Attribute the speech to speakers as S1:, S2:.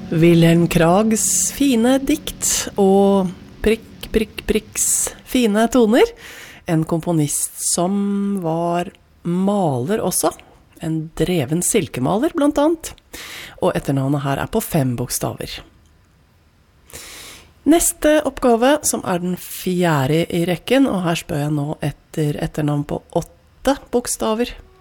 S1: Wilhelm Krags fine dikt og prikk, prikk, prikks fine toner. En komponist som var maler også. En dreven silkemaler blant annet. Og etternavnet her på 5 bokstaver. Neste oppgave, som den 4. i rekken, og her spør jeg nå etter etternavn på 8 bokstaver.